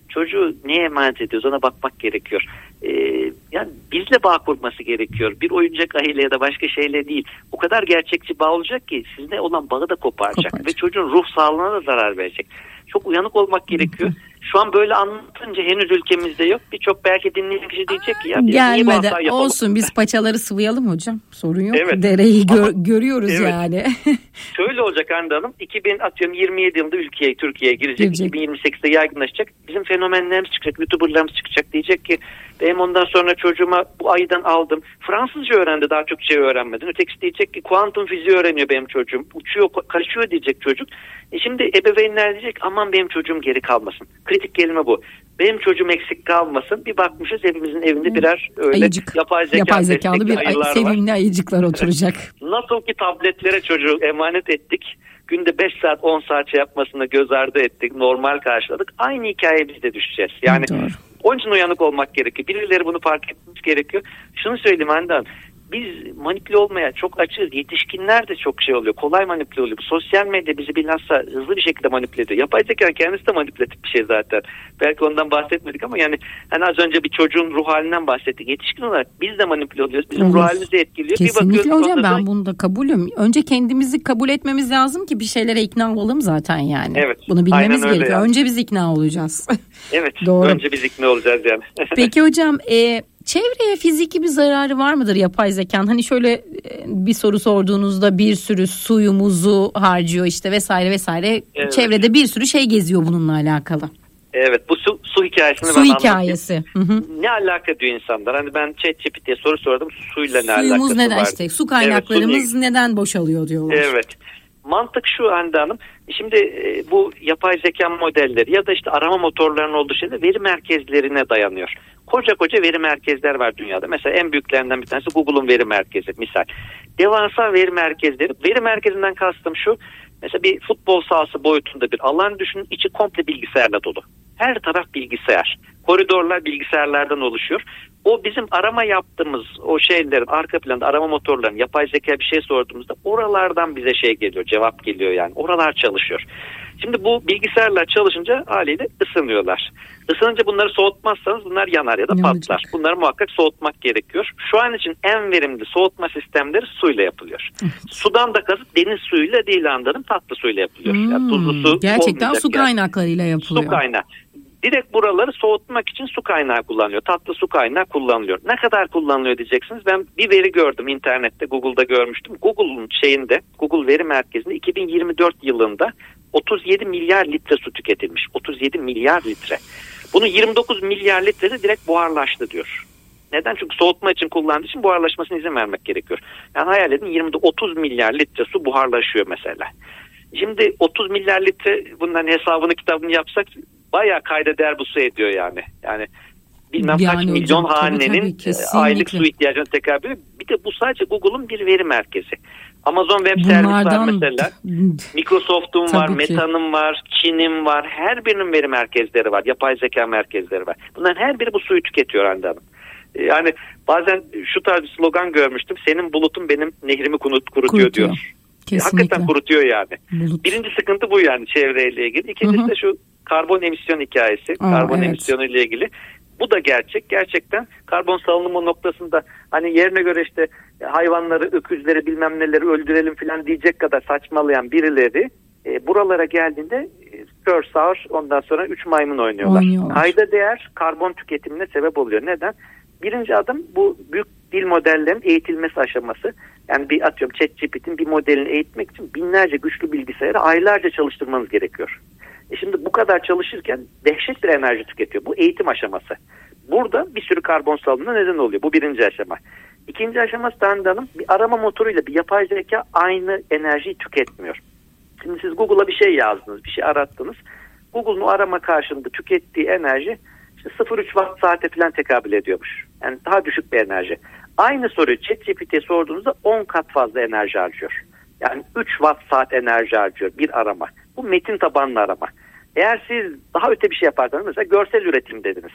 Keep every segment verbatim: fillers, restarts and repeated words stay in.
çocuğu neye emanet ediyoruz ona bakmak gerekiyor. Ee, yani bizle bağ kurması gerekiyor. Bir oyuncak ayıyla ya da başka şeyle değil. O kadar gerçekçi bağ olacak ki sizinle olan bağı da koparacak. Koparacak. Ve çocuğun ruh sağlığına da zarar verecek. Çok uyanık olmak gerekiyor. Şu an böyle anlatınca henüz ülkemizde yok. Birçok belki dinleyen kişi diyecek ki ya gelmedi olsun biz paçaları sıvayalım hocam. Sorun yok. Evet. Dereyi gör, görüyoruz evet. yani. Şöyle olacak Hande Hanım. iki bin atıyorum yirmi yedi yılında ülkeye Türkiye'ye girecek. girecek. iki bin yirmi sekizde yaygınlaşacak. Bizim fenomenlerimiz çıkacak. YouTuber'larımız çıkacak. Diyecek ki benim ondan sonra çocuğuma bu aydan aldım. Fransızca öğrendi, daha çok şey öğrenmedi. Ötekisi diyecek ki kuantum fiziği öğreniyor benim çocuğum. Uçuyor, kaçıyor diyecek çocuk. E şimdi ebeveynler diyecek aman benim çocuğum geri kalmasın. Kritik kelime bu. Benim çocuğum eksik kalmasın. Bir bakmışız hepimizin evinde birer öyle Ayıcık. yapay, zeka yapay zekalı bir ay, sevimli ayıcıklar oturacak. Nasıl ki tabletlere çocuğu emanet ettik. Günde beş saat on saat şey yapmasını göz ardı ettik. Normal karşıladık. Aynı hikaye biz de düşeceğiz. Yani doğru. Onun için uyanık olmak gerekiyor. Birileri bunu fark etmemiz gerekiyor. Şunu söyleyeyim Hande Hanım. Biz manipüle olmaya çok açığız. Yetişkinler de çok şey oluyor. Kolay manipüle oluyor. Bu sosyal medya bizi bilhassa hızlı bir şekilde manipüle ediyor. Yapay zeka kendisi de manipülatif bir şey zaten. Belki ondan bahsetmedik ama yani hani az önce bir çocuğun ruh halinden bahsettik. Yetişkin olarak biz de manipüle oluyoruz. Bizim Olur. ruh halimizi etkiliyor. Kesinlikle bir hocam ben da... bunda kabulüm. Önce kendimizi kabul etmemiz lazım ki bir şeylere ikna olalım zaten yani. Evet. Bunu bilmemiz gerekiyor. Yani. Önce biz ikna olacağız. Evet. Doğru. Önce biz ikna olacağız yani. Peki hocam e, çevreye fiziki bir zararı var mıdır yapay zekanın? Hani şöyle bir soru sorduğunuzda bir sürü suyumuzu harcıyor işte vesaire vesaire. Evet. Çevrede bir sürü şey geziyor bununla alakalı. Evet bu su, su hikayesini su ben hikayesi. Hı hı. Ne alaka diyor insanlar? Hani ben ChatGPT'ye soru sordum suyla ne Suyumuz alakası neden var? işte su kaynaklarımız evet, su neden boşalıyor diyorlar. Evet. Mantık şu Hande Hanım. Şimdi e, bu yapay zeka modelleri ya da işte arama motorlarının olduğu şeyde veri merkezlerine dayanıyor. Koca koca veri merkezler var dünyada. Mesela en büyüklerinden bir tanesi Google'un veri merkezi misal. Devasa veri merkezleri. Veri merkezinden kastım şu. Mesela bir futbol sahası boyutunda bir alan düşünün. İçi komple bilgisayarla dolu. Her taraf bilgisayar. Koridorlar bilgisayarlardan oluşuyor. O bizim arama yaptığımız o şeylerin arka planda arama motorlarının yapay zeka bir şey sorduğumuzda oralardan bize şey geliyor, cevap geliyor yani. Oralar çalışıyor. Şimdi bu bilgisayarlar çalışınca haliyle ısınıyorlar. Isınınca bunları soğutmazsanız bunlar yanar ya da patlar. Olacak. Bunları muhakkak soğutmak gerekiyor. Şu an için en verimli soğutma sistemleri suyla yapılıyor. Evet. Sudan da kasıt deniz suyuyla değil anladım tatlı suyla yapılıyor. Hmm, yani tuzlu su gerçekten su kaynaklarıyla yapılıyor. Su kaynağı. Direkt buraları soğutmak için su kaynağı kullanılıyor. Tatlı su kaynağı kullanılıyor. Ne kadar kullanılıyor diyeceksiniz. Ben bir veri gördüm internette, Google'da görmüştüm. Google'un şeyinde, Google veri merkezinde iki bin yirmi dört yılında otuz yedi milyar litre su tüketilmiş. otuz yedi milyar litre. Bunun yirmi dokuz milyar litresi direkt buharlaştı diyor. Neden? Çünkü soğutma için kullandığı için buharlaşmasına izin vermek gerekiyor. Yani hayal edin yirmi otuz milyar litre su buharlaşıyor mesela. Şimdi otuz milyar litre bunların hesabını kitabını yapsak bayağı kayda değer bu su ediyor yani. Yani bilmem yani kaç hocam, milyon hanenin tabii, tabii, aylık su ihtiyacına tekabül ediyor. Bir de bu sadece Google'un bir veri merkezi. Amazon Web Service var mesela. Microsoft'un var, Meta'nın var, Çin'in var. Her birinin veri merkezleri var. Yapay zeka merkezleri var. Bunların her biri bu suyu tüketiyor Hande Hanım. Yani bazen şu tarz bir slogan görmüştüm. Senin bulutun benim nehrimi kurutuyor, kurutuyor. diyor. Kesinlikle. Hakikaten kurutuyor yani. Bulut. Birinci sıkıntı bu yani çevreyle ilgili. İkincisi de şu karbon emisyon hikayesi. Aa, karbon evet. emisyonu ile ilgili. Bu da gerçek. Gerçekten karbon salınımı noktasında hani yerine göre işte hayvanları, öküzleri bilmem neleri öldürelim falan diyecek kadar saçmalayan birileri e, buralara geldiğinde e, kör sağır ondan sonra üç maymun oynuyorlar. oynuyorlar. Kayda değer karbon tüketimine sebep oluyor. Neden? Birinci adım bu büyük dil modellerinin eğitilmesi aşaması. Yani bir atıyorum ChatGPT'nin bir modelini eğitmek için binlerce güçlü bilgisayarı aylarca çalıştırmanız gerekiyor. E şimdi bu kadar çalışırken dehşet bir enerji tüketiyor. Bu eğitim aşaması. Burada bir sürü karbon salınımına neden oluyor. Bu birinci aşama. İkinci aşaması Hande Hanım bir arama motoruyla bir yapay zeka aynı enerjiyi tüketmiyor. Şimdi siz Google'a bir şey yazdınız, bir şey arattınız. Google'un o arama karşılığında tükettiği enerji işte sıfır virgül üç watt saate falan tekabül ediyormuş. Yani daha düşük bir enerji. Aynı soruyu ChatGPT'ye sorduğunuzda on kat fazla enerji harcıyor. Yani üç watt saat enerji harcıyor bir arama. Bu metin tabanlı arama. Eğer siz daha öte bir şey yaparsanız mesela görsel üretim dediniz.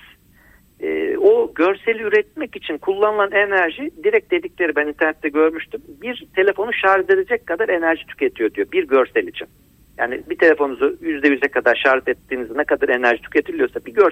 Ee, o görseli üretmek için kullanılan enerji direkt dedikleri ben internette görmüştüm. Bir telefonu şarj edecek kadar enerji tüketiyor diyor bir görsel için. Yani bir telefonunuzu yüzde yüze kadar şarj ettiğinizde ne kadar enerji tüketiliyorsa bir görsel